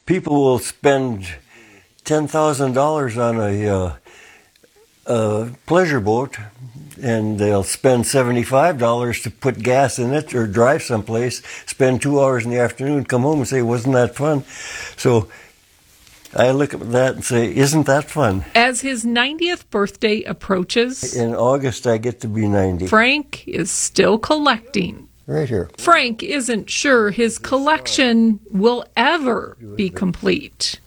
People will spend $10,000 on a pleasure boat, and they'll spend $75 to put gas in it or drive someplace, spend 2 hours in the afternoon, come home and say, wasn't that fun? So I look at that and say, isn't that fun? As his 90th birthday approaches, in August I get to be 90. Frank is still collecting. Right here. Frank isn't sure his collection will ever be complete.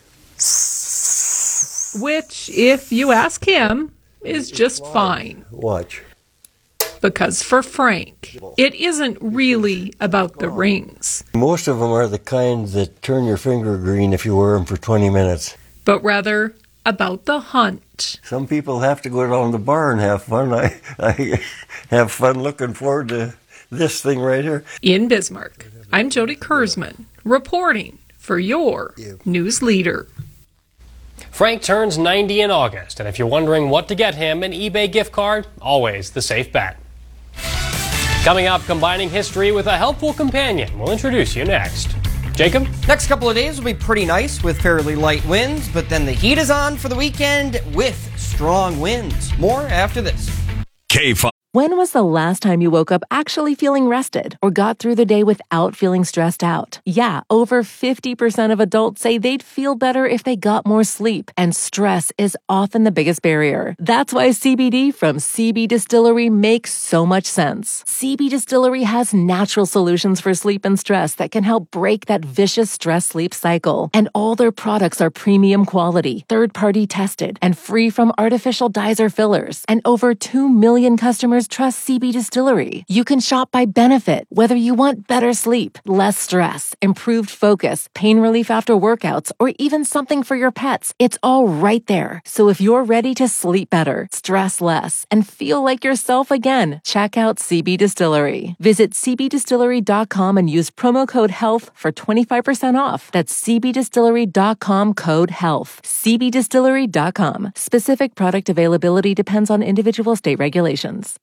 Which, if you ask him, is just fine. Watch. Because for Frank, it isn't really about the rings. Most of them are the kind that turn your finger green if you wear them for 20 minutes. But rather about the hunt. Some people have to go down to the bar and have fun. I have fun looking forward to this thing right here. In Bismarck, I'm Jody Kurzman, reporting for your news leader. Frank turns 90 in August, and if you're wondering what to get him, an eBay gift card, always the safe bet. Coming up, combining history with a helpful companion. We'll introduce you next. Jacob? Next couple of days will be pretty nice with fairly light winds, but then the heat is on for the weekend with strong winds. More after this. K5. When was the last time you woke up actually feeling rested or got through the day without feeling stressed out? Yeah, over 50% of adults say they'd feel better if they got more sleep, and stress is often the biggest barrier. That's why CBD from CB Distillery makes so much sense. CB Distillery has natural solutions for sleep and stress that can help break that vicious stress-sleep cycle. And all their products are premium quality, third-party tested, and free from artificial dyes or fillers. And over 2 million customers trust CB Distillery. You can shop by benefit, whether you want better sleep, less stress, improved focus, pain relief after workouts, or even something for your pets. It's all right there. So if you're ready to sleep better, stress less, and feel like yourself again, check out CB Distillery. Visit cbdistillery.com and use promo code HEALTH for 25% off. That's cbdistillery.com code HEALTH. cbdistillery.com. Specific product availability depends on individual state regulations.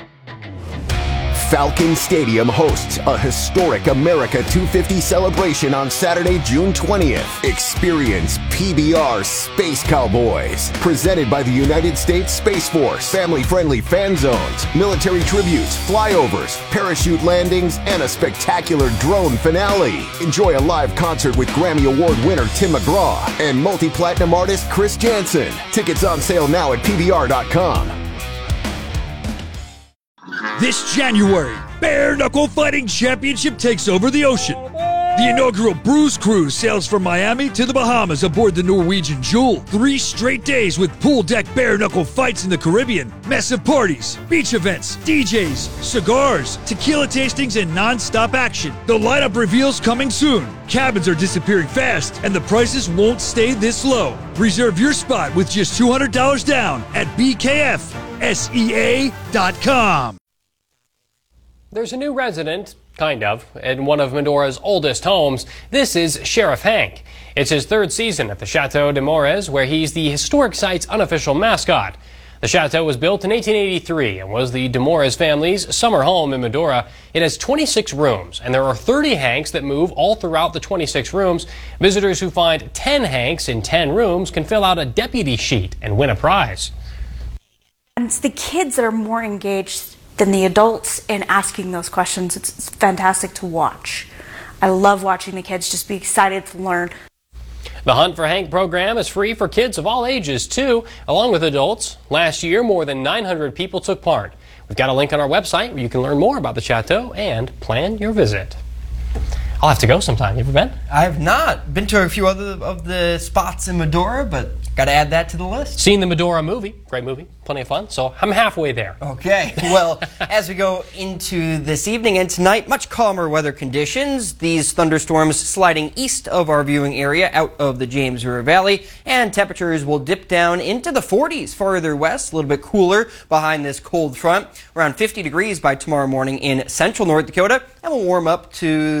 Falcon Stadium hosts a historic America 250 celebration on Saturday, June 20th. Experience PBR Space Cowboys, presented by the United States Space Force. Family-friendly fan zones, military tributes, flyovers, parachute landings, and a spectacular drone finale. Enjoy a live concert with Grammy Award winner Tim McGraw and multi-platinum artist Chris Janson. Tickets on sale now at PBR.com. This January, Bare Knuckle Fighting Championship takes over the ocean. The inaugural Bruise Cruise sails from Miami to the Bahamas aboard the Norwegian Jewel. 3 straight days with pool deck bare knuckle fights in the Caribbean, massive parties, beach events, DJs, cigars, tequila tastings, and non-stop action. The lineup reveals coming soon. Cabins are disappearing fast, and the prices won't stay this low. Reserve your spot with just $200 down at bkfsea.com. There's a new resident, kind of, in one of Medora's oldest homes. This is Sheriff Hank. It's his 3rd season at the Chateau de Mores, where he's the historic site's unofficial mascot. The chateau was built in 1883 and was the de Mores family's summer home in Medora. It has 26 rooms, and there are 30 Hanks that move all throughout the 26 rooms. Visitors who find 10 Hanks in 10 rooms can fill out a deputy sheet and win a prize. And it's the kids that are more engaged than the adults in asking those questions. It's fantastic to watch. I love watching the kids just be excited to learn. The Hunt for Hank program is free for kids of all ages, too, along with adults. Last year, more than 900 people took part. We've got a link on our website where you can learn more about the Chateau and plan your visit. I'll have to go sometime. You ever been? I have not. Been to a few other of the spots in Medora, but got to add that to the list. Seen the Medora movie. Great movie. Plenty of fun. So I'm halfway there. Okay. Well, as we go into this evening and tonight, much calmer weather conditions. These thunderstorms sliding east of our viewing area out of the James River Valley, and temperatures will dip down into the 40s farther west, a little bit cooler behind this cold front. Around 50 degrees by tomorrow morning in central North Dakota, and will warm up to 70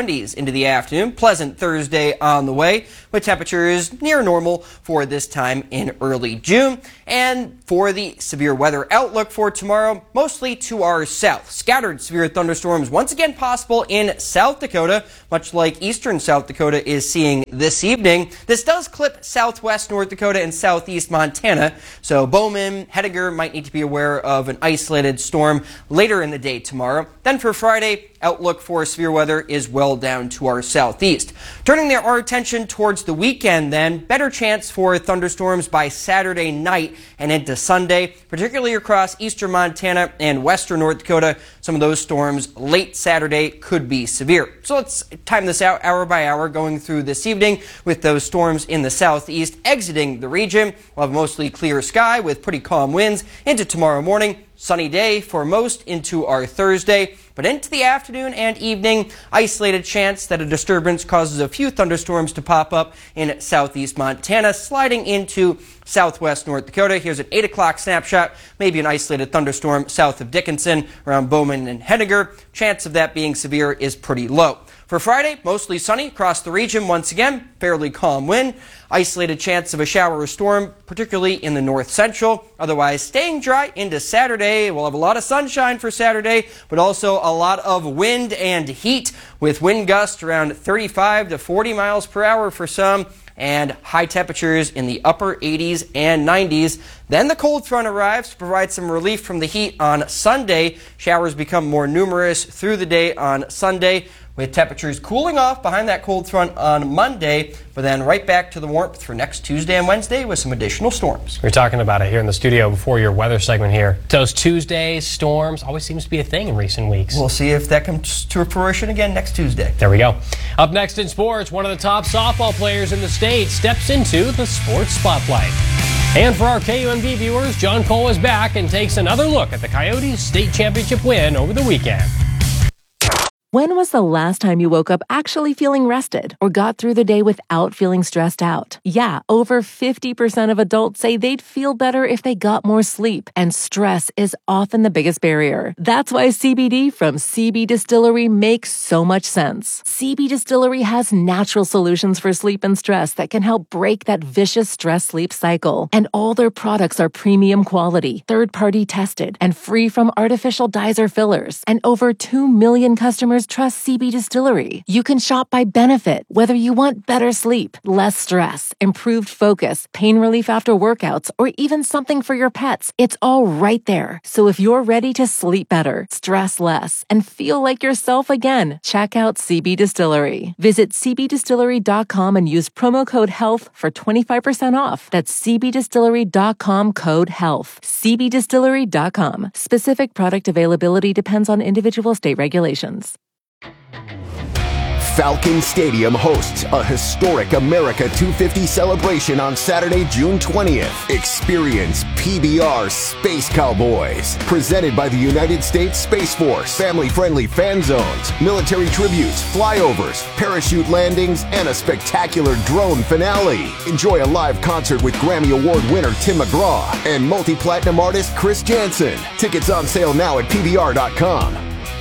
70s into the afternoon. Pleasant Thursday on the way, with temperatures near normal for this time in early June. And for the severe weather outlook for tomorrow, mostly to our south. Scattered severe thunderstorms once again possible in South Dakota, much like eastern South Dakota is seeing this evening. This does clip southwest North Dakota and southeast Montana, so Bowman, Hettinger might need to be aware of an isolated storm later in the day tomorrow. Then for Friday, outlook for severe weather is well down to our southeast. Turning our attention towards the weekend then, better chance for thunderstorms by Saturday night and into Sunday, particularly across eastern Montana and western North Dakota. Some of those storms late Saturday could be severe. So let's time this out hour by hour going through this evening with those storms in the southeast exiting the region. We'll have mostly clear sky with pretty calm winds into tomorrow morning. Sunny day for most into our Thursday, but into the afternoon and evening, isolated chance that a disturbance causes a few thunderstorms to pop up in southeast Montana, sliding into southwest North Dakota. Here's an 8 o'clock snapshot, maybe an isolated thunderstorm south of Dickinson around Bowman and Hettinger. Chance of that being severe is pretty low. For Friday, mostly sunny across the region once again, fairly calm wind. Isolated chance of a shower or storm, particularly in the north central. Otherwise, staying dry into Saturday. We'll have a lot of sunshine for Saturday, but also a lot of wind and heat with wind gusts around 35 to 40 miles per hour for some, and high temperatures in the upper 80s and 90s. Then the cold front arrives to provide some relief from the heat on Sunday. Showers become more numerous through the day on Sunday, with temperatures cooling off behind that cold front on Monday, but then right back to the warmth for next Tuesday and Wednesday with some additional storms. We were talking about it here in the studio before your weather segment here. Those Tuesday storms always seems to be a thing in recent weeks. We'll see if that comes to fruition again next Tuesday. There we go. Up next in sports, one of the top softball players in the state steps into the sports spotlight. And for our KUMD viewers, John Cole is back and takes another look at the Coyotes' state championship win over the weekend. When was the last time you woke up actually feeling rested or got through the day without feeling stressed out? Yeah, over 50% of adults say they'd feel better if they got more sleep, and stress is often the biggest barrier. That's why CBD from CB Distillery makes so much sense. CB Distillery has natural solutions for sleep and stress that can help break that vicious stress-sleep cycle. And all their products are premium quality, third-party tested, and free from artificial dyes or fillers. And over 2 million customers trust CB Distillery. You can shop by benefit, whether you want better sleep, less stress, improved focus, pain relief after workouts, or even something for your pets. It's all right there. So if you're ready to sleep better, stress less, and feel like yourself again, check out CB Distillery. Visit cbdistillery.com and use promo code HEALTH for 25% off. That's cbdistillery.com code HEALTH. cbdistillery.com. Specific product availability depends on individual state regulations. Falcon Stadium hosts a historic America 250 celebration on Saturday, June 20th. Experience PBR Space Cowboys, presented by the United States Space Force. Family-friendly fan zones, military tributes, flyovers, parachute landings, and a spectacular drone finale. Enjoy a live concert with Grammy Award winner Tim McGraw and multi-platinum artist Chris Janson. Tickets on sale now at PBR.com.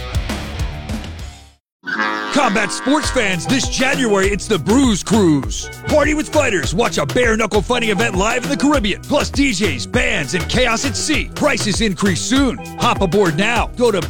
Combat sports fans, this January it's the Bruise Cruise. Party with fighters, watch a bare-knuckle fighting event live in the Caribbean. Plus DJs, bands, and chaos at sea. Prices increase soon. Hop aboard now. Go to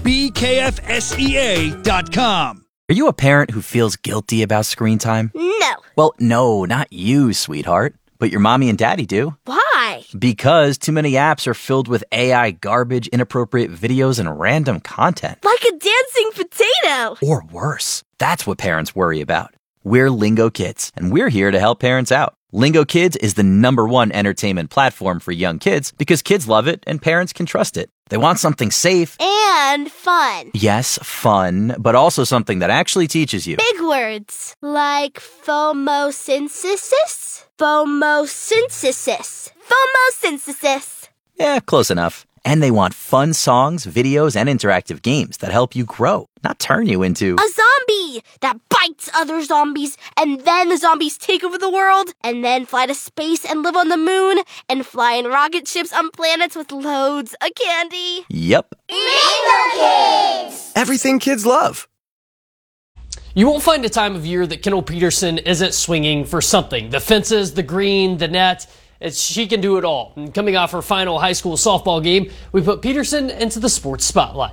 bkfsea.com. Are you a parent who feels guilty about screen time? No. Well, no, not you, sweetheart. But your mommy and daddy do. Why? Because too many apps are filled with AI garbage, inappropriate videos, and random content. Like a dancing potato. Or worse. That's what parents worry about. We're Lingo Kids, and we're here to help parents out. Lingo Kids is the #1 entertainment platform for young kids because kids love it and parents can trust it. They want something safe. And fun. Yes, fun, but also something that actually teaches you. Big words. Like phomosynthesis? Phomosynthesis. Phomosynthesis. Yeah, close enough. And they want fun songs, videos, and interactive games that help you grow, not turn you into a zombie that bites other zombies, and then the zombies take over the world, and then fly to space and live on the moon, and fly in rocket ships on planets with loads of candy. Yep. Lingo Kids! Everything kids love. You won't find a time of year that Kendall Peterson isn't swinging for something. The fences, the green, the net. She can do it all. And coming off her final high school softball game, we put Peterson into the sports spotlight.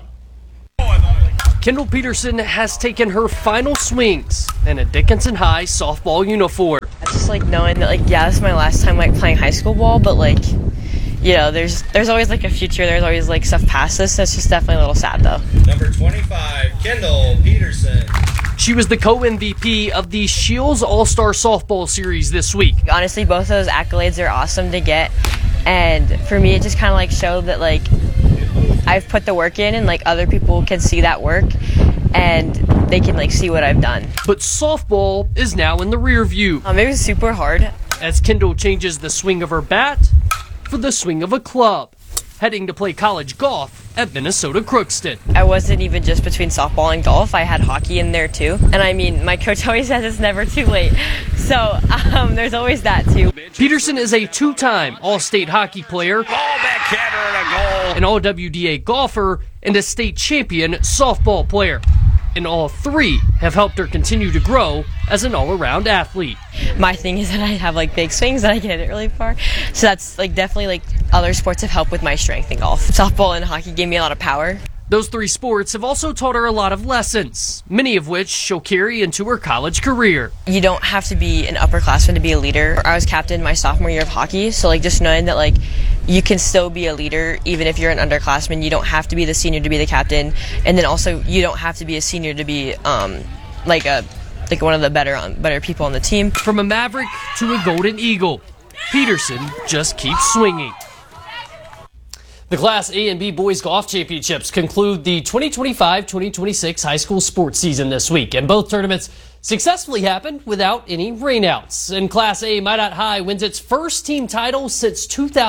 Kendall Peterson has taken her final swings in a Dickinson High softball uniform. I just like knowing that this is my last time playing high school ball, but there's always a future. There's always stuff past this. So it's just definitely a little sad though. Number 25, Kendall Peterson. She was the co-MVP of the Shields All-Star Softball Series this week. Honestly, both of those accolades are awesome to get, and for me, it just kind of showed that I've put the work in, and other people can see that work, and they can see what I've done. But softball is now in the rear view. It was super hard. As Kendall changes the swing of her bat for the swing of a club, heading to play college golf at Minnesota Crookston. I wasn't even just between softball and golf. I had hockey in there too. And my coach always says it's never too late. So there's always that too. Peterson is a two-time All-State hockey player, an All-WDA golfer, and a state champion softball player. And all three have helped her continue to grow as an all-around athlete. My thing is that I have big swings and I can hit it really far. So that's definitely other sports have helped with my strength in golf. Softball and hockey gave me a lot of power. Those three sports have also taught her a lot of lessons, many of which she'll carry into her college career. You don't have to be an upperclassman to be a leader. I was captain my sophomore year of hockey, so just knowing that you can still be a leader even if you're an underclassman. You don't have to be the senior to be the captain, and then also you don't have to be a senior to be one of the better people on the team. From a Maverick to a Golden Eagle, Peterson just keeps swinging. The Class A and B Boys Golf Championships conclude the 2025-2026 high school sports season this week, and both tournaments successfully happened without any rainouts. In Class A, Minot High wins its first team title since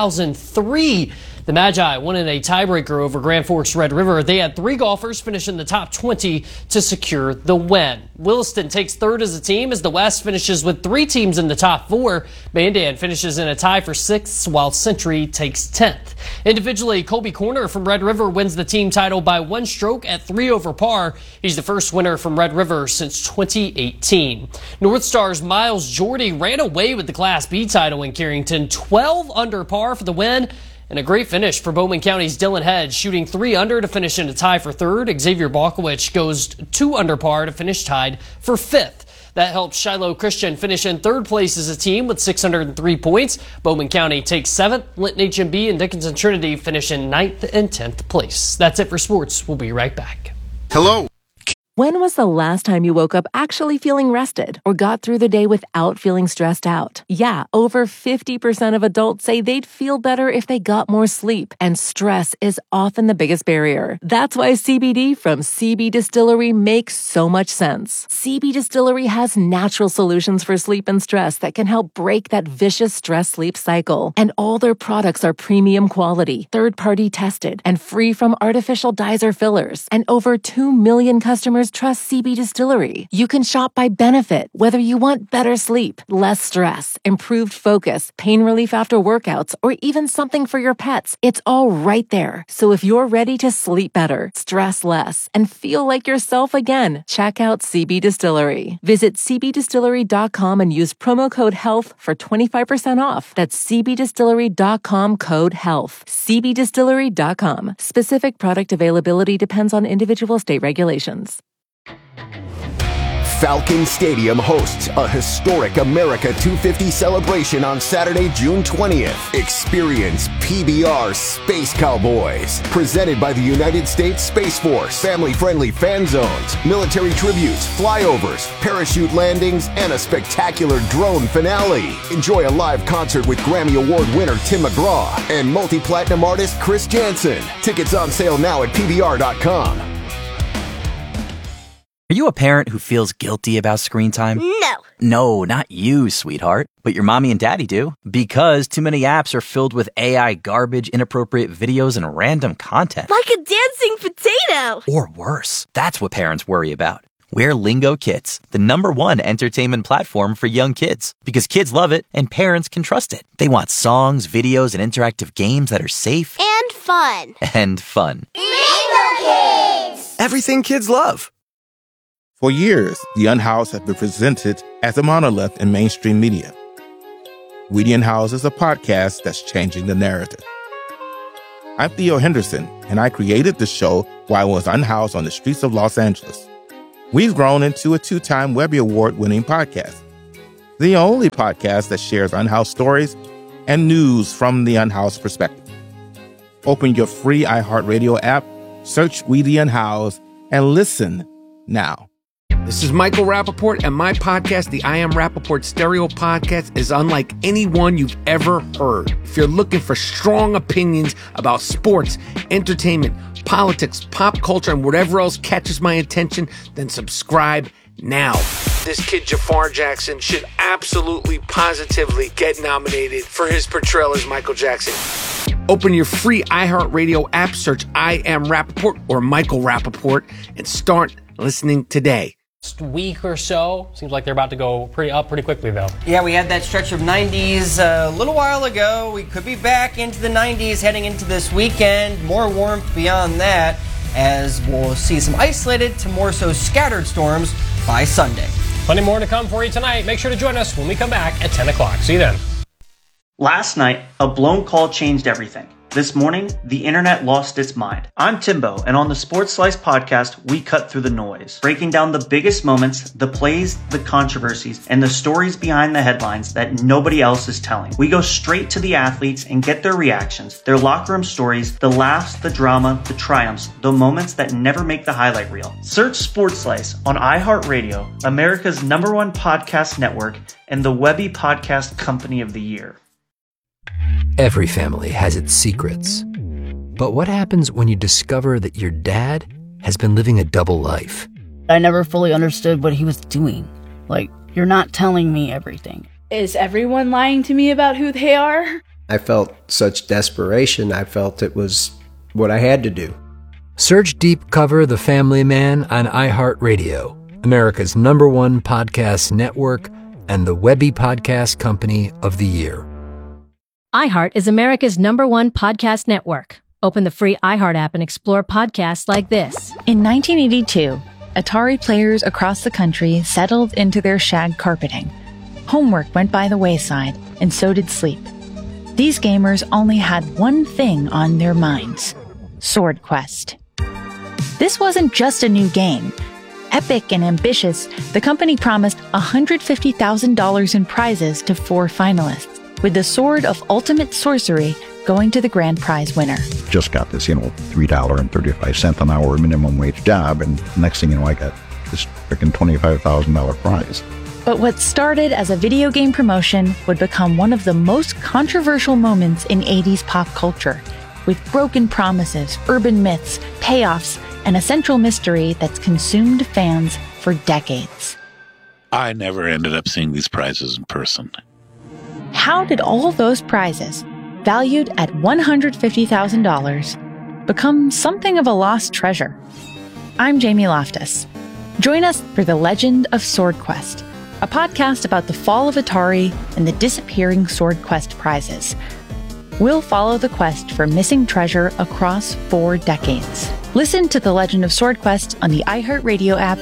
2003. The Magi won in a tiebreaker over Grand Forks Red River. They had three golfers finish in the top 20 to secure the win. Williston takes third as a team as the West finishes with three teams in the top four. Mandan finishes in a tie for sixth, while Century takes 10th. Individually, Colby Corner from Red River wins the team title by one stroke at 3 over par. He's the first winner from Red River since 2018. North Star's Miles Jordy ran away with the Class B title in Carrington, 12 under par for the win. And a great finish for Bowman County's Dylan Hedge, shooting 3 under to finish in a tie for third. Xavier Balkowicz goes 2 under par to finish tied for fifth. That helps Shiloh Christian finish in third place as a team with 603 points. Bowman County takes 7th. Linton HMB and Dickinson Trinity finish in 9th and 10th place. That's it for sports. We'll be right back. Hello. When was the last time you woke up actually feeling rested or got through the day without feeling stressed out? Yeah, over 50% of adults say they'd feel better if they got more sleep, and stress is often the biggest barrier. That's why CBD from CB Distillery makes so much sense. CB Distillery has natural solutions for sleep and stress that can help break that vicious stress-sleep cycle. And all their products are premium quality, third-party tested, and free from artificial dyes or fillers. And over 2 million customers trust CB Distillery. You can shop by benefit, whether you want better sleep, less stress, improved focus, pain relief after workouts, or even something for your pets. It's all right there. So if you're ready to sleep better, stress less, and feel like yourself again, check out CB Distillery. Visit cbdistillery.com and use promo code HEALTH for 25% off. That's cbdistillery.com code HEALTH. cbdistillery.com. Specific product availability depends on individual state regulations. Falcon Stadium hosts a historic America 250 celebration on Saturday, June 20th. Experience PBR Space Cowboys, presented by the United States Space Force. Family-friendly fan zones, military tributes, flyovers, parachute landings, and a spectacular drone finale. Enjoy a live concert with Grammy Award winner Tim McGraw and multi-platinum artist Chris Jansen. Tickets on sale now at PBR.com. Are you a parent who feels guilty about screen time? No. No, not you, sweetheart. But your mommy and daddy do. Because too many apps are filled with AI garbage, inappropriate videos, and random content. Like a dancing potato. Or worse. That's what parents worry about. We're Lingo Kids, the #1 entertainment platform for young kids. Because kids love it and parents can trust it. They want songs, videos, and interactive games that are safe. And fun. And fun. Lingo Kids! Everything kids love. For years, the Unhoused have been presented as a monolith in mainstream media. We the Unhoused is a podcast that's changing the narrative. I'm Theo Henderson, and I created the show while I was unhoused on the streets of Los Angeles. We've grown into a 2-time Webby Award-winning podcast, the only podcast that shares unhoused stories and news from the unhoused perspective. Open your free iHeartRadio app, search We the Unhoused, and listen now. This is Michael Rappaport, and my podcast, the I Am Rappaport Stereo Podcast, is unlike any one you've ever heard. If you're looking for strong opinions about sports, entertainment, politics, pop culture, and whatever else catches my attention, then subscribe now. This kid, Jafar Jackson, should absolutely, positively get nominated for his portrayal as Michael Jackson. Open your free iHeartRadio app, search I Am Rappaport or Michael Rappaport, and start listening today. Week or so. Seems like they're about to go pretty quickly, though. Yeah, we had that stretch of 90s a little while ago. We could be back into the 90s heading into this weekend. More warmth beyond that, as we'll see some isolated to more so scattered storms by Sunday. Plenty more to come for you tonight. Make sure to join us when we come back at 10 o'clock. See you then. Last night, a blown call changed everything. This morning, the internet lost its mind. I'm Timbo, and on the Sports Slice podcast, we cut through the noise, breaking down the biggest moments, the plays, the controversies, and the stories behind the headlines that nobody else is telling. We go straight to the athletes and get their reactions, their locker room stories, the laughs, the drama, the triumphs, the moments that never make the highlight reel. Search Sports Slice on iHeartRadio, America's #1 podcast network, and the Webby Podcast Company of the Year. Every family has its secrets. But what happens when you discover that your dad has been living a double life? I never fully understood what he was doing. Like, you're not telling me everything. Is everyone lying to me about who they are? I felt such desperation. I felt it was what I had to do. Search Deep Cover The Family Man on iHeartRadio, America's #1 podcast network, and the Webby Podcast Company of the Year. iHeart is America's #1 podcast network. Open the free iHeart app and explore podcasts like this. In 1982, Atari players across the country settled into their shag carpeting. Homework went by the wayside, and so did sleep. These gamers only had one thing on their minds: Sword Quest. This wasn't just a new game. Epic and ambitious, the company promised $150,000 in prizes to 4 finalists, with the Sword of Ultimate Sorcery going to the grand prize winner. Just got this, $3.35 an hour minimum wage job, and next thing you know, I got this freaking $25,000 prize. But what started as a video game promotion would become one of the most controversial moments in 80s pop culture, with broken promises, urban myths, payoffs, and a central mystery that's consumed fans for decades. I never ended up seeing these prizes in person. How did all those prizes, valued at $150,000, become something of a lost treasure? I'm Jamie Loftus. Join us for The Legend of Sword Quest, a podcast about the fall of Atari and the disappearing Sword Quest prizes. We'll follow the quest for missing treasure across 4 decades. Listen to The Legend of Sword Quest on the iHeartRadio app.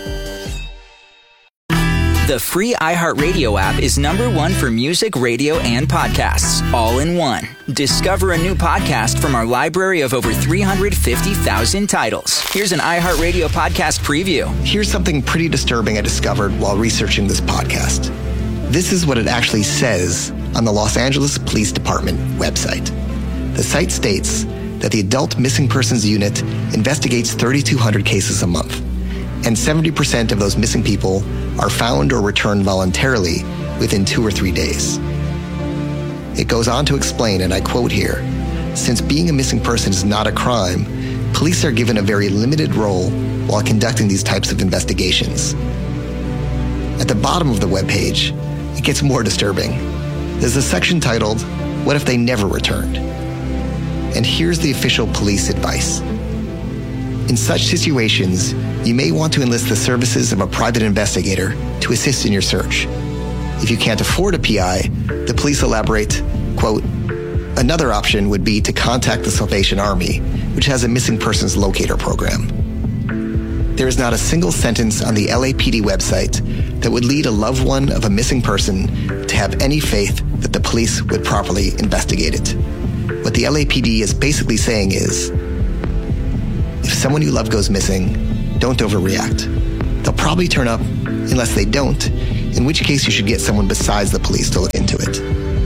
The free iHeartRadio app is #1 for music, radio, and podcasts, all in one. Discover a new podcast from our library of over 350,000 titles. Here's an iHeartRadio podcast preview. Here's something pretty disturbing I discovered while researching this podcast. This is what it actually says on the Los Angeles Police Department website. The site states that the Adult Missing Persons Unit investigates 3,200 cases a month, and 70% of those missing people are found or returned voluntarily within 2 or 3 days. It goes on to explain, and I quote here, "Since being a missing person is not a crime, police are given a very limited role while conducting these types of investigations." At the bottom of the webpage, it gets more disturbing. There's a section titled, "What if they never returned?" And here's the official police advice. In such situations, you may want to enlist the services of a private investigator to assist in your search. If you can't afford a PI, the police elaborate, quote, "Another option would be to contact the Salvation Army, which has a missing persons locator program." There is not a single sentence on the LAPD website that would lead a loved one of a missing person to have any faith that the police would properly investigate it. What the LAPD is basically saying is, if someone you love goes missing, don't overreact. They'll probably turn up unless they don't, in which case you should get someone besides the police to look into it.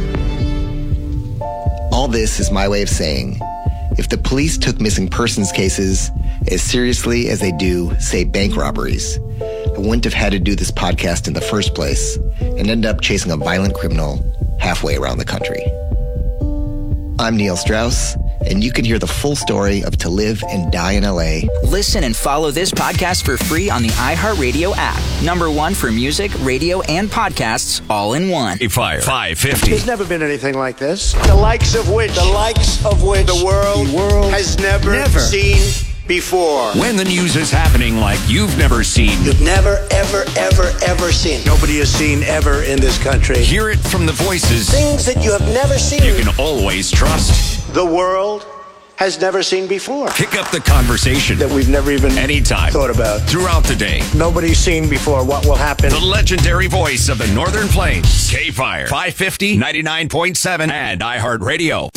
All this is my way of saying, if the police took missing persons cases as seriously as they do, say, bank robberies, I wouldn't have had to do this podcast in the first place and end up chasing a violent criminal halfway around the country. I'm Neil Strauss, and you can hear the full story of To Live and Die in LA. Listen and follow this podcast for free on the iHeartRadio app. #1 for music, radio, and podcasts all in one. Fire 550. There's never been anything like this. The likes of which the world has never seen before. When the news is happening like you've never seen. You've never, ever seen. Nobody has seen ever in this country. Hear it from the voices. Things that you have never seen. You can always trust. The world has never seen before. Pick up the conversation. That we've never even anytime thought about. Throughout the day. Nobody's seen before what will happen. The legendary voice of the Northern Plains. K-Fire 550, 99.7, and iHeartRadio.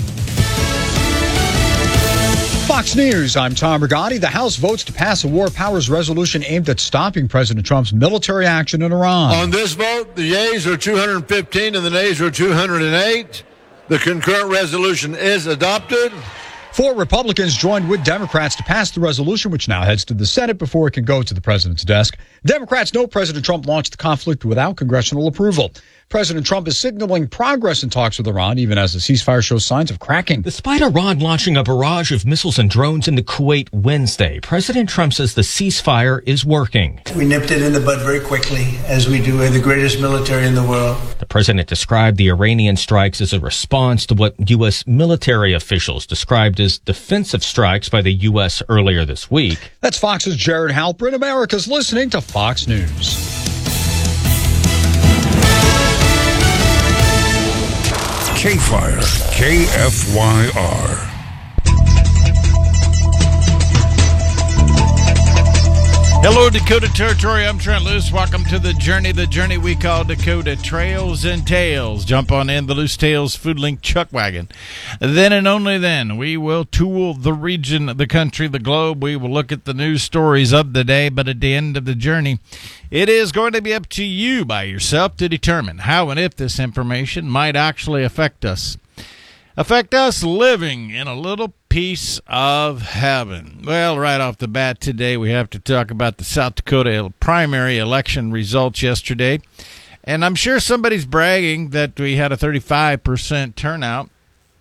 Fox News, I'm Tom Rigotti. The House votes to pass a war powers resolution aimed at stopping President Trump's military action in Iran. On this vote, the yeas are 215 and the nays are 208. The concurrent resolution is adopted. 4 Republicans joined with Democrats to pass the resolution, which now heads to the Senate before it can go to the president's desk. Democrats know President Trump launched the conflict without congressional approval. President Trump is signaling progress in talks with Iran, even as the ceasefire shows signs of cracking. Despite Iran launching a barrage of missiles and drones into Kuwait Wednesday, President Trump says the ceasefire is working. We nipped it in the bud very quickly, as we do. We're the greatest military in the world. The president described the Iranian strikes as a response to what U.S. military officials described as defensive strikes by the U.S. earlier this week. That's Fox's Jared Halpern. America's listening to Fox News. K-Fire, KFYR. Hello, Dakota Territory. I'm Trent Loose. Welcome to the journey we call Dakota Trails and Tales. Jump on in the Loose Tales Food Link Chuck Wagon. Then and only then, we will tool the region, the country, the globe. We will look at the news stories of the day, but at the end of the journey, it is going to be up to you by yourself to determine how and if this information might actually affect us. Affect us living in a little piece of heaven. Well, right off the bat today, we have to talk about the South Dakota primary election results yesterday. And I'm sure somebody's bragging that we had a 35% turnout.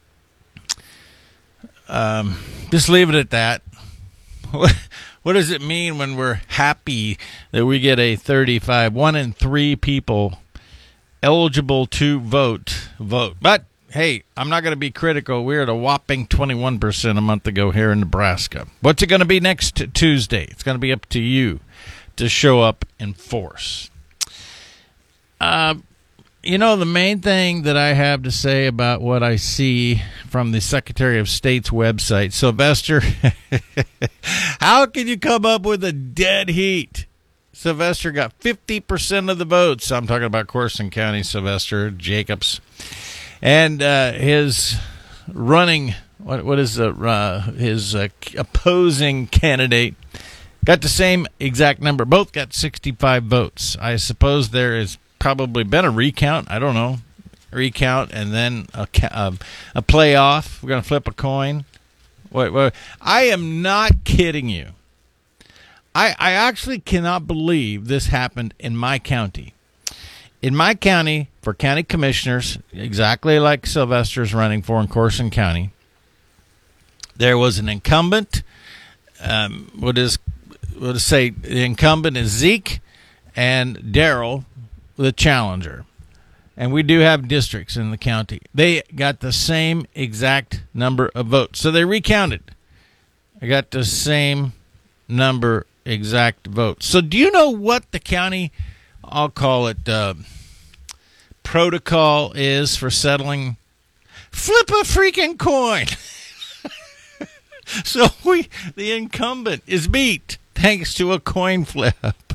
Just leave it at that. What does it mean when we're happy that we get a 35? 1 in 3 people eligible to vote. But hey, I'm not going to be critical. We're at a whopping 21% a month ago here in Nebraska. What's it going to be next Tuesday? It's going to be up to you to show up in force. The main thing that I have to say about what I see from the Secretary of State's website, Sylvester, how can you come up with a dead heat? Sylvester got 50% of the votes. I'm talking about Carson County, Sylvester Jacobs. And his running, his opposing candidate got the same exact number. Both got 65 votes. I suppose there has probably been a recount. I don't know. Recount and then a playoff. We're going to flip a coin. Wait. I am not kidding you. I actually cannot believe this happened in my county. In my county, for county commissioners, exactly like Sylvester's running for in Carson County, there was an incumbent. The incumbent is Zeke and Daryl, the challenger. And we do have districts in the county. They got the same exact number of votes. So they recounted. They got the same number exact votes. So do you know what the county, I'll call it, protocol is for settling? Flip a freaking coin. So the incumbent is beat. thanks to a coin flip.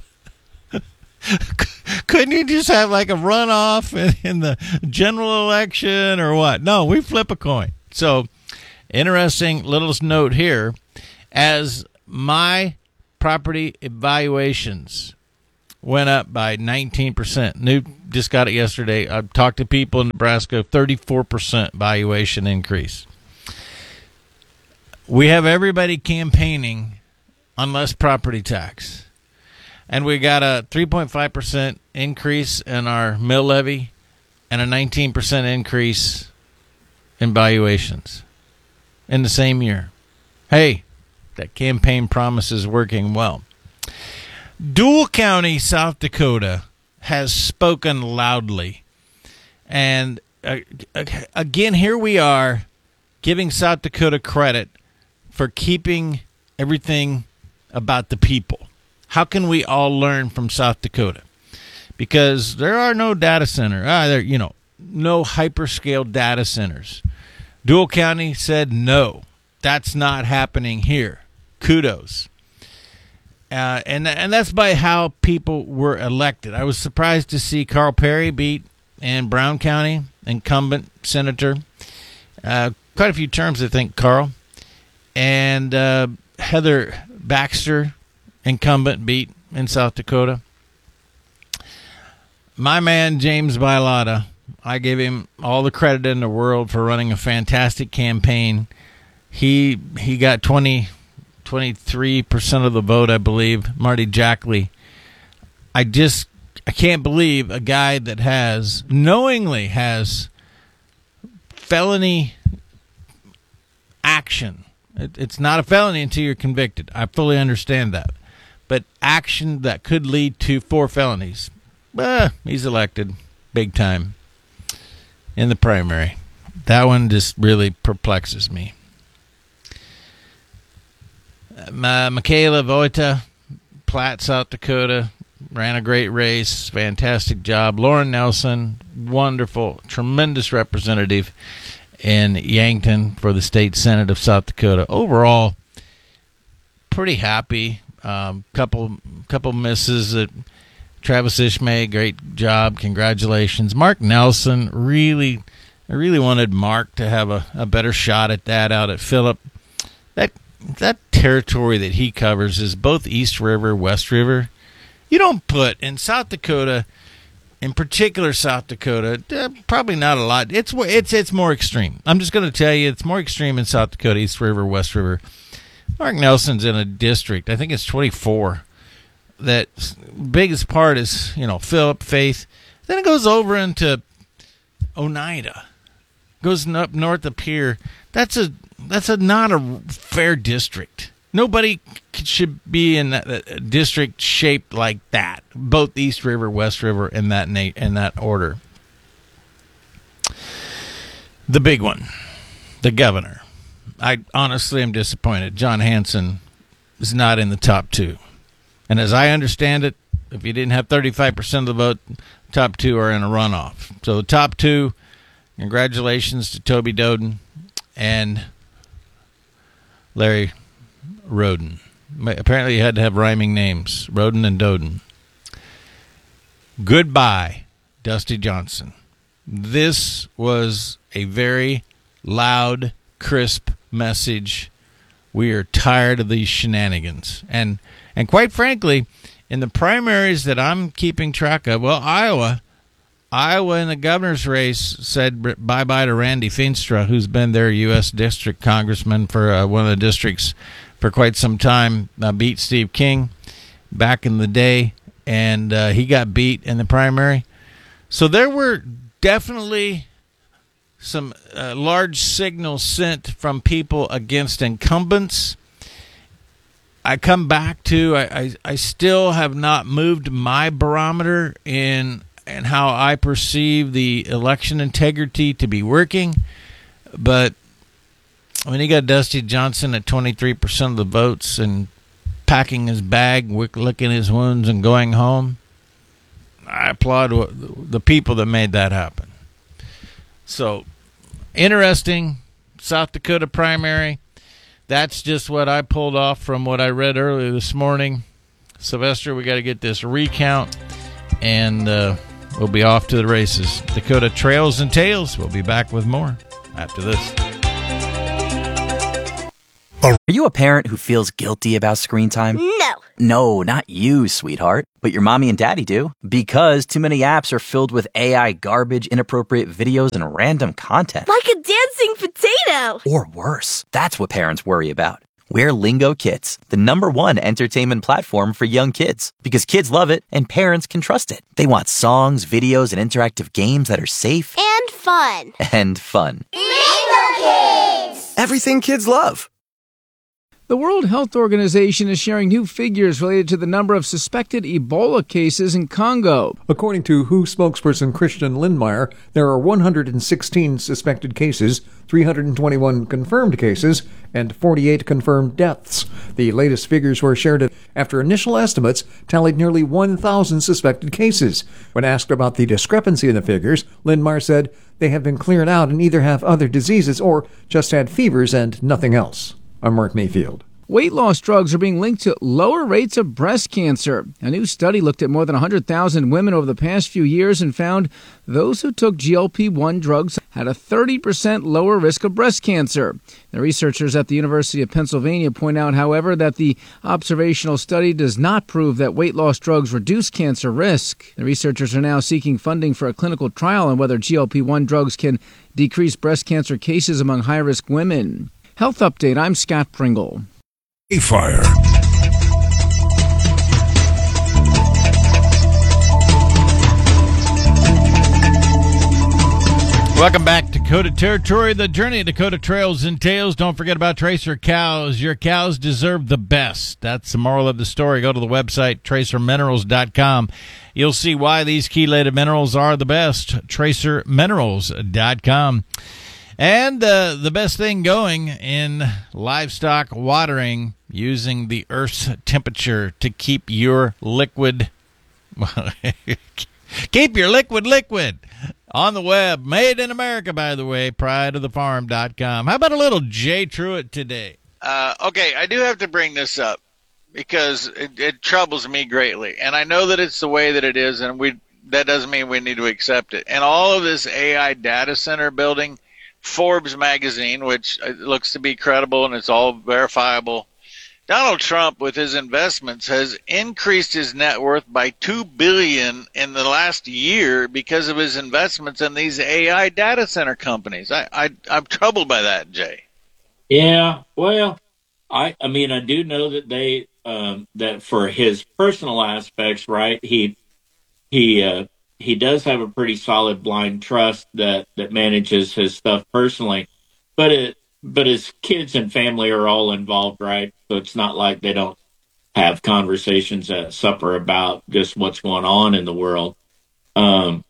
Couldn't you just have like a runoff in the general election or what? No, we flip a coin. So, interesting little note here. As my property evaluations went up by 19%. New just got it yesterday. I've talked to people in Nebraska, 34% valuation increase. We have everybody campaigning on less property tax. And we got a 3.5% increase in our mill levy and a 19% increase in valuations in the same year. Hey, that campaign promise is working well. Dual County, South Dakota, has spoken loudly. And again, here we are giving South Dakota credit for keeping everything about the people. How can we all learn from South Dakota? Because there are no data center, no hyperscale data centers. Dual County said no, that's not happening here. Kudos. And that's by how people were elected. I was surprised to see Carl Perry beat in Brown County, incumbent senator. Quite a few terms, I think, Carl. And Heather Baxter, incumbent, beat in South Dakota. My man, James Bilotta, I give him all the credit in the world for running a fantastic campaign. He got 23% of the vote, I believe. Marty Jackley. I can't believe a guy that knowingly has felony action. It's not a felony until you're convicted. I fully understand that. But action that could lead to 4 felonies. He's elected big time in the primary. That one just really perplexes me. Michaela Vojta, Platte, South Dakota, ran a great race. Fantastic job. Lauren Nelson, wonderful, tremendous representative in Yankton for the State Senate of South Dakota. Overall, pretty happy. Couple misses at Travis Ishmael, great job, congratulations. Mark Nelson, I really wanted Mark to have a better shot at that out at Phillip. That territory that he covers is both East River, West River. You don't put in South Dakota, in particular South Dakota, probably not a lot. It's more extreme. I'm just going to tell you, it's more extreme in South Dakota, East River, West River. Mark Nelson's in a district, I think it's 24, that biggest part is, Phillip, Faith. Then it goes over into Oneida, goes up north of Pierre. That's not a fair district. Nobody should be in that district shaped like that. Both East River, West River, in that order. The big one, the governor. I honestly am disappointed. John Hanson is not in the top 2. And as I understand it, if you didn't have 35% of the vote, top 2 are in a runoff. So the top 2, congratulations to Toby Doden and Larry Roden. Apparently you had to have rhyming names, Roden and Doden. Goodbye, Dusty Johnson. This was a very loud, crisp message. We are tired of these shenanigans. And quite frankly, in the primaries that I'm keeping track of, Iowa in the governor's race said bye-bye to Randy Feenstra, who's been their U.S. district congressman for one of the districts for quite some time, beat Steve King back in the day, and he got beat in the primary. So there were definitely some large signals sent from people against incumbents. I come back to, I still have not moved my barometer in how I perceive the election integrity to be working. But when you got Dusty Johnson at 23% of the votes and packing his bag, licking his wounds, and going home, I applaud the people that made that happen. So, interesting South Dakota primary. that's just what I pulled off from what I read earlier this morning. Sylvester, we got to get this recount, and we'll be off to the races. Dakota Trails and Tales. We'll be back with more after this. Are you a parent who feels guilty about screen time? No. No, not you, sweetheart. But your mommy and daddy do. Because too many apps are filled with AI garbage, inappropriate videos, and random content. Like a dancing potato. Or worse. That's what parents worry about. We're Lingo Kids, the #1 entertainment platform for young kids. Because kids love it and parents can trust it. They want songs, videos, and interactive games that are safe. And fun. And fun. Lingo Kids! Everything kids love. The World Health Organization is sharing new figures related to the number of suspected Ebola cases in Congo. According to WHO spokesperson Christian Lindmeier, there are 116 suspected cases, 321 confirmed cases, and 48 confirmed deaths. The latest figures were shared after initial estimates tallied nearly 1,000 suspected cases. When asked about the discrepancy in the figures, Lindmeier said they have been cleared out and either have other diseases or just had fevers and nothing else. I'm Mark Mayfield. Weight loss drugs are being linked to lower rates of breast cancer. A new study looked at more than 100,000 women over the past few years and found those who took GLP-1 drugs had a 30% lower risk of breast cancer. The researchers at the University of Pennsylvania point out, however, that the observational study does not prove that weight loss drugs reduce cancer risk. The researchers are now seeking funding for a clinical trial on whether GLP-1 drugs can decrease breast cancer cases among high-risk women. Health Update, I'm Scott Pringle. Fire. Welcome back to Dakota Territory, the journey of Dakota Trails and Tales. Don't forget about Tracer Cows. Your cows deserve the best. That's the moral of the story. Go to the website, tracerminerals.com. You'll see why these chelated minerals are the best. tracerminerals.com. And the best thing going in livestock watering, using the Earth's temperature to keep your liquid liquid on the web. Made in America, by the way, prideofthefarm.com. How about a little Jay Truitt today? Okay, I do have to bring this up because it troubles me greatly. And I know that it's the way that it is, and that doesn't mean we need to accept it. And all of this AI data center building, Forbes magazine, which looks to be credible and it's all verifiable, Donald Trump, with his investments, has increased his net worth by $2 billion in the last year because of his investments in these AI data center companies. I'm troubled by that, Jay. Yeah, well, I mean, I do know that they that for his personal aspects, right? He does have a pretty solid blind trust that manages his stuff personally, but his kids and family are all involved, right? So it's not like they don't have conversations at supper about just what's going on in the world. I'm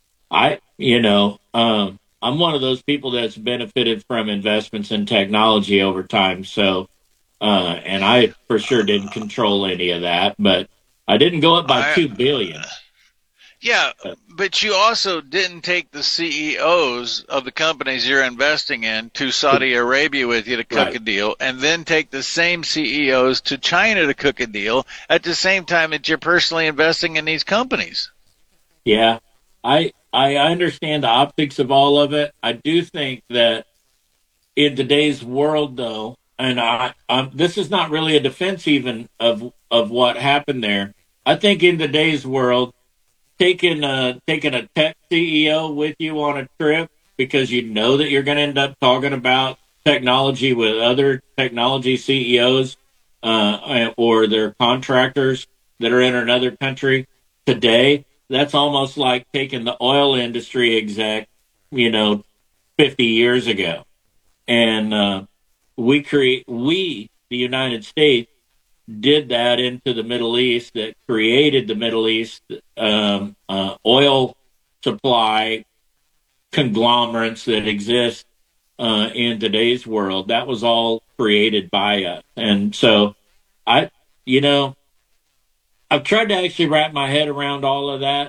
one of those people that's benefited from investments in technology over time. So, and I for sure didn't control any of that, but I didn't go up by $2 billion. Yeah, but you also didn't take the CEOs of the companies you're investing in to Saudi Arabia with you to cook a deal, and then take the same CEOs to China to cook a deal at the same time that you're personally investing in these companies. Yeah, I understand the optics of all of it. I do think that in today's world, though, and this is not really a defense even of what happened there. I think in today's world, taking a tech CEO with you on a trip because you know that you're going to end up talking about technology with other technology CEOs or their contractors that are in another country today, that's almost like taking the oil industry exec, 50 years ago. And the United States, did that into the Middle East, that created the Middle East oil supply conglomerates that exist in today's world. That was all created by us. And so I've tried to actually wrap my head around all of that.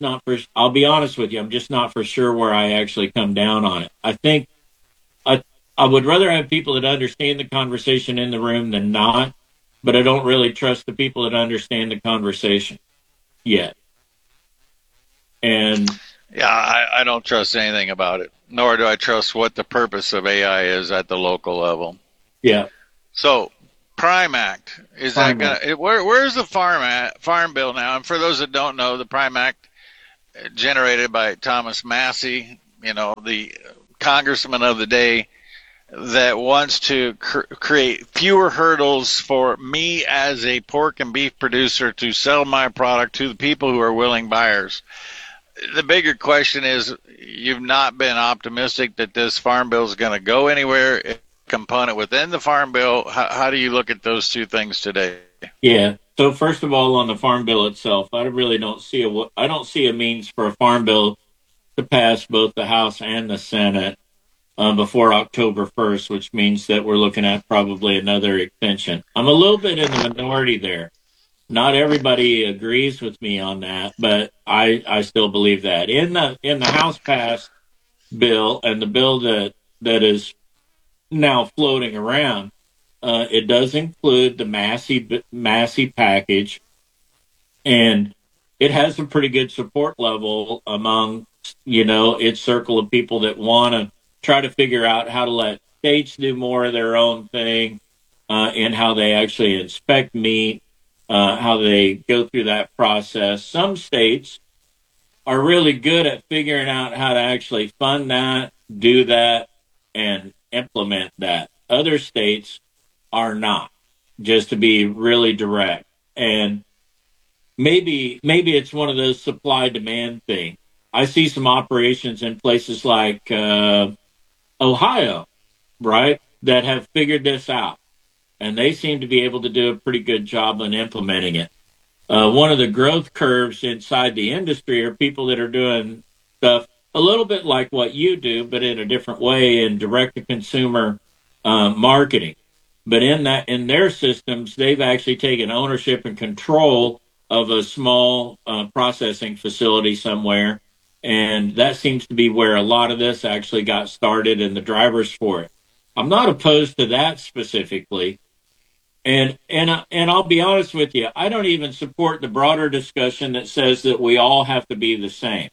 I'll be honest with you, I'm just not for sure where I actually come down on it. I I would rather have people that understand the conversation in the room than not, but I don't really trust the people that understand the conversation yet. And yeah, I don't trust anything about it, nor do I trust what the purpose of AI is at the local level. Yeah. So, Prime Act, is that going to, where's the Farm Bill now? And for those that don't know, the Prime Act generated by Thomas Massey, the congressman of the day, that wants to create fewer hurdles for me as a pork and beef producer to sell my product to the people who are willing buyers. The bigger question is, you've not been optimistic that this Farm Bill is going to go anywhere. A component within the Farm Bill. How do you look at those two things today? Yeah. So first of all, on the Farm Bill itself, I really don't see a means for a Farm Bill to pass both the House and the Senate before October 1st, which means that we're looking at probably another extension. I'm a little bit in the minority there. Not everybody agrees with me on that, but I still believe that. In the House passed bill and the bill that is now floating around, it does include the Massey package, and it has a pretty good support level among, its circle of people that want to try to figure out how to let states do more of their own thing, and how they actually inspect meat, how they go through that process. Some states are really good at figuring out how to actually fund that, do that, and implement that. Other states are not, just to be really direct. And maybe it's one of those supply-demand things. I see some operations in places like Ohio, right, that have figured this out. And they seem to be able to do a pretty good job on implementing it. One of the growth curves inside the industry are people that are doing stuff a little bit like what you do, but in a different way in direct-to-consumer marketing. But in their systems, they've actually taken ownership and control of a small processing facility somewhere. And that seems to be where a lot of this actually got started and the drivers for it. I'm not opposed to that specifically. And I'll be honest with you, I don't even support the broader discussion that says that we all have to be the same.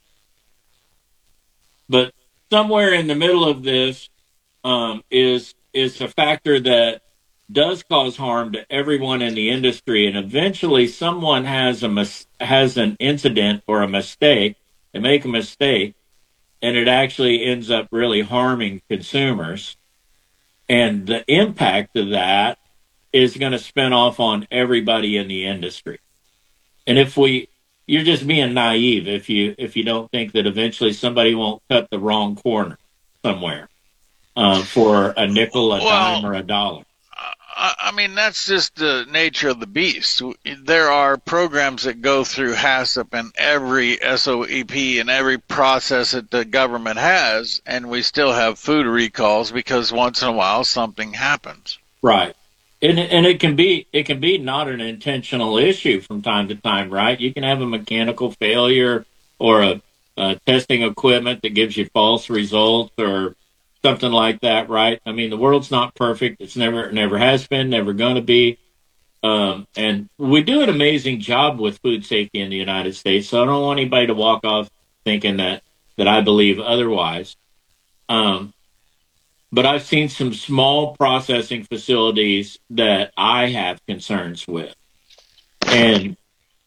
But somewhere in the middle of this is a factor that does cause harm to everyone in the industry, and eventually someone has an incident or a mistake. They make a mistake, and it actually ends up really harming consumers. And the impact of that is going to spin off on everybody in the industry. And you're just being naive if you don't think that eventually somebody won't cut the wrong corner somewhere for a nickel, a dime, or a dollar. I mean, that's just the nature of the beast. There are programs that go through HACCP and every SOEP and every process that the government has, and we still have food recalls because once in a while something happens. Right. And it can be not an intentional issue from time to time, right? You can have a mechanical failure or a testing equipment that gives you false results or something like that, right? I mean, the world's not perfect. It's never has been, never going to be. And we do an amazing job with food safety in the United States, so I don't want anybody to walk off thinking that I believe otherwise. But I've seen some small processing facilities that I have concerns with. And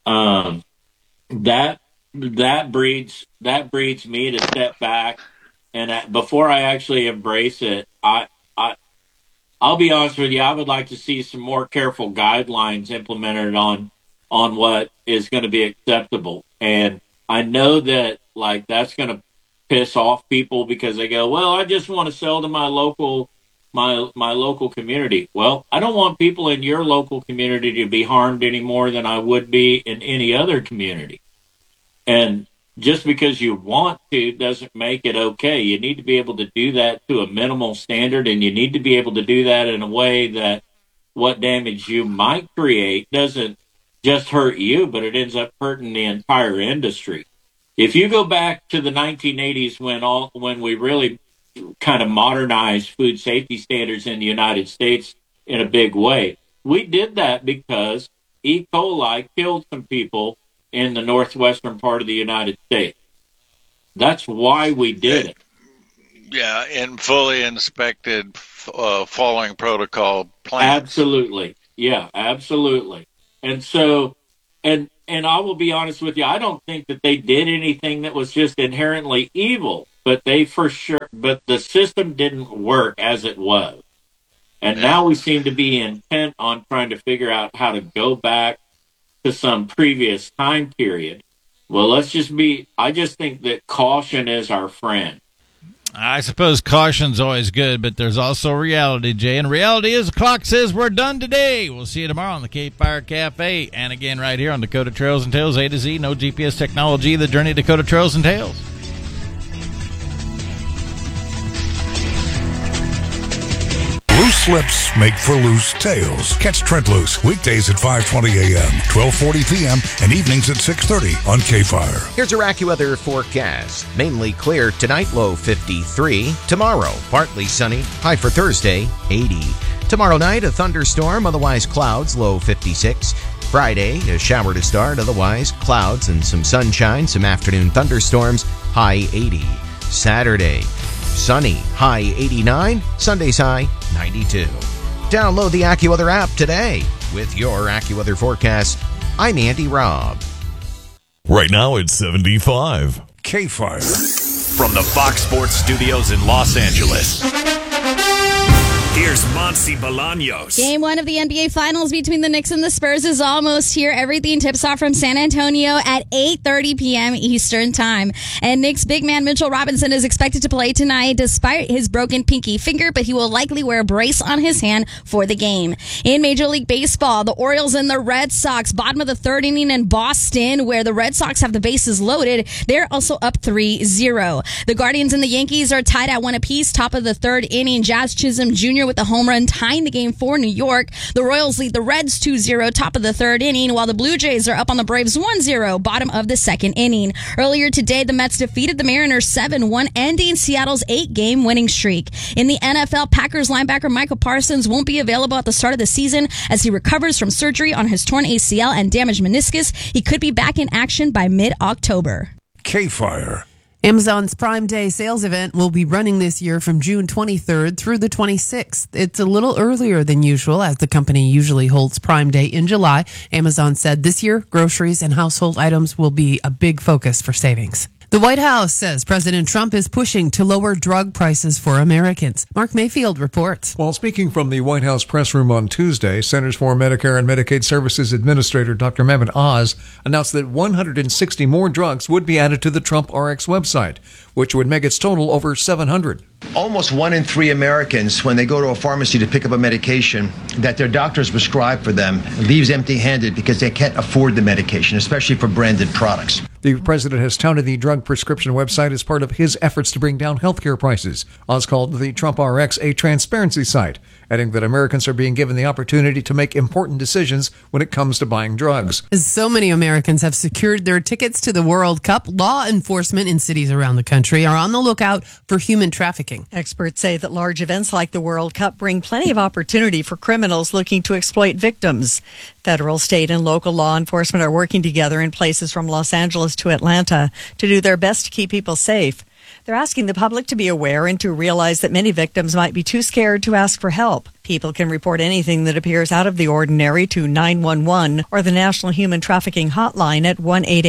that breeds me to step back. And before I actually embrace it, I'll be honest with you, I would like to see some more careful guidelines implemented on what is going to be acceptable. And I know that that's going to piss off people because they go, well, I just want to sell to my local community. Well, I don't want people in your local community to be harmed any more than I would be in any other community. And just because you want to doesn't make it okay. You need to be able to do that to a minimal standard, and you need to be able to do that in a way that what damage you might create doesn't just hurt you, but it ends up hurting the entire industry. If you go back to the 1980s when we really kind of modernized food safety standards in the United States in a big way. We did that because E. coli killed some people in the northwestern part of the United States. That's why we did it. Yeah, and fully inspected, following protocol plans. Absolutely. Yeah, absolutely. And so, and I will be honest with you, I don't think that they did anything that was just inherently evil, but the system didn't work as it was. And now we seem to be intent on trying to figure out how to go back to some previous time period. Well, I just think that caution is our friend. I suppose caution's always good, but there's also reality, Jay. And reality is the clock says we're done today. We'll see you tomorrow on the Cape Fire Cafe. And again, right here on Dakota Trails and Tales, A to Z, no GPS technology, the journey to Dakota Trails and Tales. Loose slips make for loose tales. Catch Trent Loose weekdays at 5:20 a.m., 12:40 p.m., and evenings at 6:30 on K-Fire. Here's your AccuWeather forecast. Mainly clear tonight, low 53. Tomorrow, partly sunny, high for Thursday, 80. Tomorrow night, a thunderstorm, otherwise clouds, low 56. Friday, a shower to start, otherwise clouds and some sunshine, some afternoon thunderstorms, high 80. Saturday, sunny, high 89. Sunday's high 92. Download the AccuWeather app today. With your AccuWeather forecast, I'm Andy Robb. Right now it's 75. K-Fire. From the Fox Sports Studios in Los Angeles, here's Monty Bolaños. Game 1 of the NBA Finals between the Knicks and the Spurs is almost here. Everything tips off from San Antonio at 8:30 p.m. Eastern Time. And Knicks big man Mitchell Robinson is expected to play tonight despite his broken pinky finger, but he will likely wear a brace on his hand for the game. In Major League Baseball, the Orioles and the Red Sox, bottom of the third inning in Boston, where the Red Sox have the bases loaded. They're also up 3-0. The Guardians and the Yankees are tied at 1 apiece, top of the third inning. Jazz Chisholm Jr. with the home run tying the game for New York. The Royals lead the Reds 2-0, top of the third inning, while the Blue Jays are up on the Braves 1-0, bottom of the second inning. Earlier today, the Mets defeated the Mariners 7-1, ending Seattle's 8-game winning streak. In the NFL, Packers linebacker Michael Parsons won't be available at the start of the season as he recovers from surgery on his torn ACL and damaged meniscus. He could be back in action by mid-October. K-Fire. Amazon's Prime Day sales event will be running this year from June 23rd through the 26th. It's a little earlier than usual, as the company usually holds Prime Day in July. Amazon said this year, groceries and household items will be a big focus for savings. The White House says President Trump is pushing to lower drug prices for Americans. Mark Mayfield reports. While speaking from the White House press room on Tuesday, Centers for Medicare and Medicaid Services Administrator Dr. Mehmet Oz announced that 160 more drugs would be added to the Trump RX website, which would make its total over 700. Almost 1 in 3 Americans, when they go to a pharmacy to pick up a medication that their doctors prescribe for them, leaves empty-handed because they can't afford the medication, especially for branded products. The president has touted the drug prescription website as part of his efforts to bring down healthcare prices. Oz called the Trump RX a transparency site, adding that Americans are being given the opportunity to make important decisions when it comes to buying drugs. As so many Americans have secured their tickets to the World Cup, law enforcement in cities around the country are on the lookout for human trafficking. Experts say that large events like the World Cup bring plenty of opportunity for criminals looking to exploit victims. Federal, state, and local law enforcement are working together in places from Los Angeles to Atlanta to do their best to keep people safe. They're asking the public to be aware and to realize that many victims might be too scared to ask for help. People can report anything that appears out of the ordinary to 911 or the National Human Trafficking Hotline at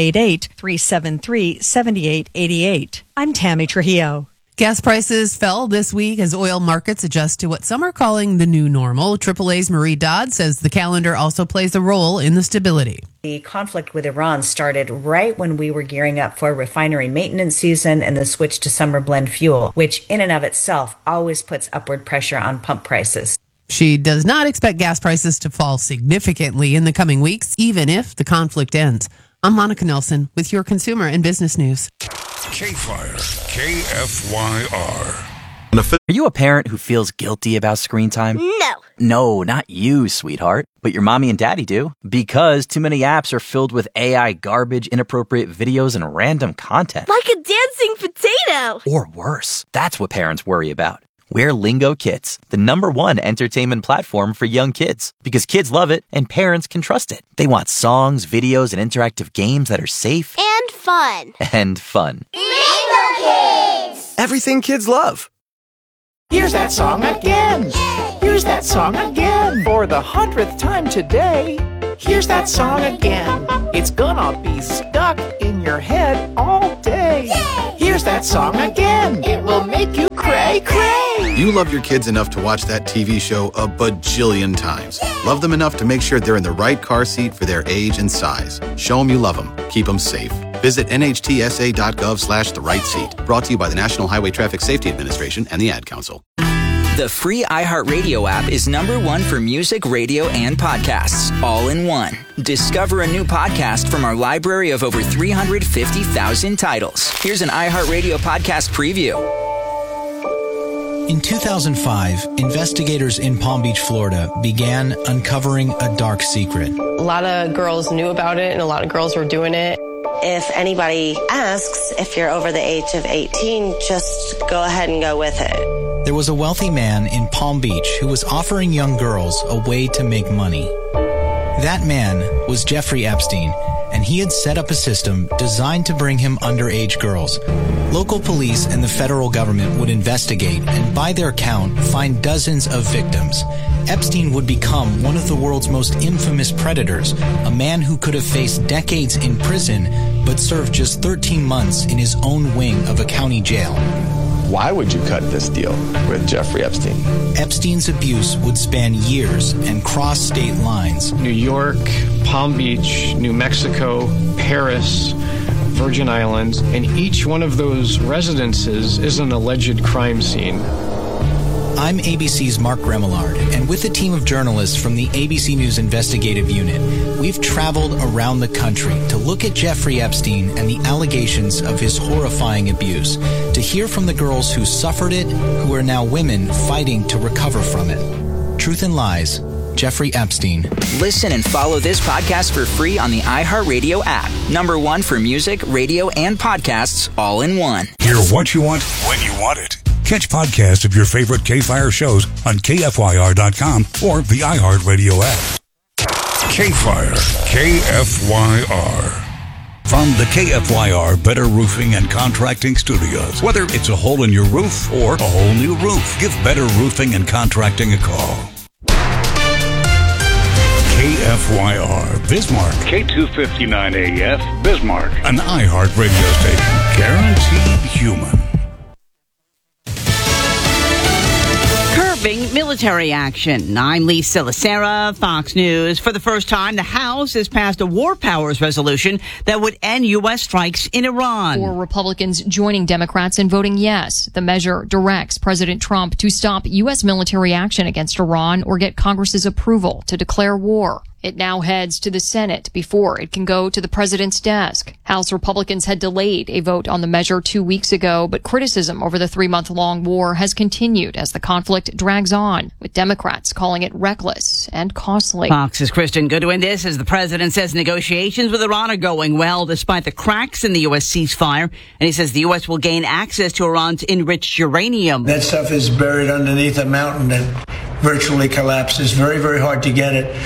1-888-373-7888. I'm Tammy Trujillo. Gas prices fell this week as oil markets adjust to what some are calling the new normal. AAA's Marie Dodd says the calendar also plays a role in the stability. The conflict with Iran started right when we were gearing up for refinery maintenance season and the switch to summer blend fuel, which in and of itself always puts upward pressure on pump prices. She does not expect gas prices to fall significantly in the coming weeks, even if the conflict ends. I'm Monica Nelson with your consumer and business news. K-Fire, KFYR. Are you a parent who feels guilty about screen time? No. No, not you, sweetheart. But your mommy and daddy do. Because too many apps are filled with AI garbage, inappropriate videos, and random content. Like a dancing potato. Or worse. That's what parents worry about. We're Lingo Kids, the #1 entertainment platform for young kids. Because kids love it and parents can trust it. They want songs, videos, and interactive games that are safe. And fun. And fun. Lingo Kids. Everything kids love. Here's that song again. Here's that song again. For the 100th time today. Here's that song again. It's gonna be stuck in your head all day. Here's that song again. It will make you cray cray. You love your kids enough to watch that TV show a bajillion times. Love them enough to make sure they're in the right car seat for their age and size. Show them you love them. Keep them safe. Visit nhtsa.gov/the-right-seat. Brought to you by the National Highway Traffic Safety Administration and the Ad Council. The free iHeartRadio app is #1 for music, radio, and podcasts, all in one. Discover a new podcast from our library of over 350,000 titles. Here's an iHeartRadio podcast preview. In 2005, investigators in Palm Beach, Florida began uncovering a dark secret. A lot of girls knew about it and a lot of girls were doing it. If anybody asks if you're over the age of 18, just go ahead and go with it. There was a wealthy man in Palm Beach who was offering young girls a way to make money. That man was Jeffrey Epstein, and he had set up a system designed to bring him underage girls. Local police and the federal government would investigate and, by their count, find dozens of victims. Epstein would become one of the world's most infamous predators, a man who could have faced decades in prison but served just 13 months in his own wing of a county jail. Why would you cut this deal with Jeffrey Epstein? Epstein's abuse would span years and cross state lines. New York, Palm Beach, New Mexico, Paris, Virgin Islands, and each one of those residences is an alleged crime scene. I'm ABC's Mark Remillard, and with a team of journalists from the ABC News Investigative Unit, we've traveled around the country to look at Jeffrey Epstein and the allegations of his horrifying abuse, to hear from the girls who suffered it, who are now women fighting to recover from it. Truth and Lies, Jeffrey Epstein. Listen and follow this podcast for free on the iHeartRadio app. #1 for music, radio, and podcasts, all in one. Hear what you want, when you want it. Catch podcasts of your favorite K-Fire shows on KFYR.com or the iHeartRadio app. K-Fire, KFYR. From the KFYR Better Roofing and Contracting Studios. Whether it's a hole in your roof or a whole new roof, give Better Roofing and Contracting a call. KFYR Bismarck. K259AF Bismarck. An iHeart radio station. Guaranteed human. Curbing military action. I'm Lisa Lacera, Fox News. For the first time, the House has passed a war powers resolution that would end U.S. strikes in Iran. 4 Republicans joining Democrats in voting yes. The measure directs President Trump to stop U.S. military action against Iran or get Congress's approval to declare war. It now heads to the Senate before it can go to the president's desk. House Republicans had delayed a vote on the measure 2 weeks ago, but criticism over the 3-month-long war has continued as the conflict drags on, with Democrats calling it reckless and costly. Fox's Kristen Goodwin. This as the president says negotiations with Iran are going well despite the cracks in the U.S. ceasefire, and he says the U.S. will gain access to Iran's enriched uranium. That stuff is buried underneath a mountain that virtually collapses. Very, very hard to get it.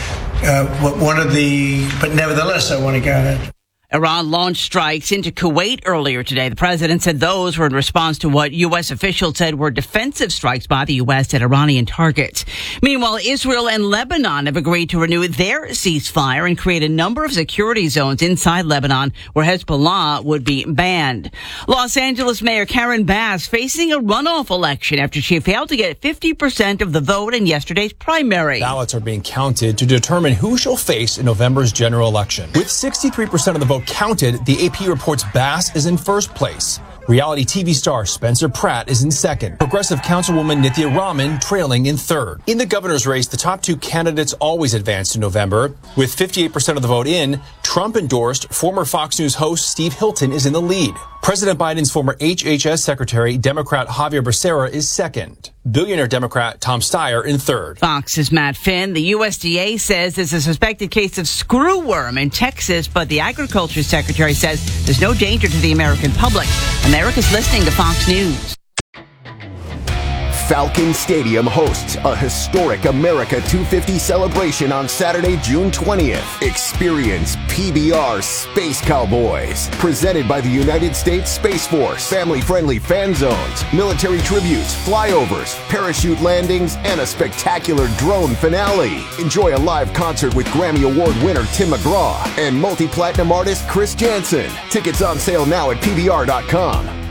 But nevertheless, I want to get it. Iran launched strikes into Kuwait earlier today. The president said those were in response to what U.S. officials said were defensive strikes by the U.S. at Iranian targets. Meanwhile, Israel and Lebanon have agreed to renew their ceasefire and create a number of security zones inside Lebanon where Hezbollah would be banned. Los Angeles Mayor Karen Bass facing a runoff election after she failed to get 50% of the vote in yesterday's primary. Ballots are being counted to determine who she'll face in November's general election. With 63% of the vote counted, the AP reports Bass is in first place. Reality TV star Spencer Pratt is in second. Progressive Councilwoman Nithya Raman trailing in third. In the governor's race, the top 2 candidates always advanced in November. With 58% of the vote in, Trump-endorsed former Fox News host Steve Hilton is in the lead. President Biden's former HHS Secretary, Democrat Javier Becerra, is second. Billionaire Democrat Tom Steyer in third. Fox's Matt Finn. The USDA says there's a suspected case of screwworm in Texas, but the Agriculture Secretary says there's no danger to the American public. America's listening to Fox News. Falcon Stadium hosts a historic America 250 celebration on Saturday, June 20th. Experience PBR Space Cowboys, presented by the United States Space Force. Family-friendly fan zones, military tributes, flyovers, parachute landings, and a spectacular drone finale. Enjoy a live concert with Grammy Award winner Tim McGraw and multi-platinum artist Chris Janson. Tickets on sale now at PBR.com.